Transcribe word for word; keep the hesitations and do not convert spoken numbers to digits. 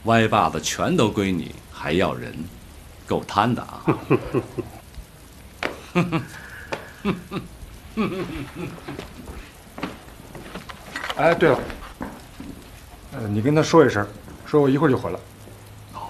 歪把子全都归你，还要人，够贪的啊！ 哎，对了，呃，你跟他说一声，说我一会儿就回来。